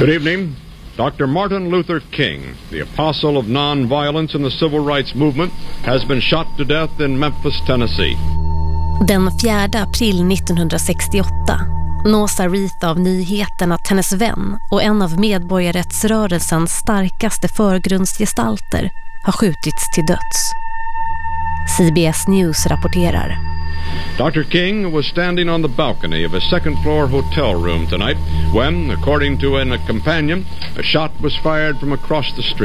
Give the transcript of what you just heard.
Good evening. Dr. Martin Luther King, the apostle of nonviolence in the civil rights movement, has been shot to death in Memphis, Tennessee. Den 4 april 1968 nås Aretha av nyheten att hennes vän och en av medborgarrättsrörelsens starkaste förgrundsgestalter har skjutits till döds. CBS News rapporterar. Dr. King was standing on the balcony of a second-floor hotel room tonight when, according to a companion, a shot was fired from across the street.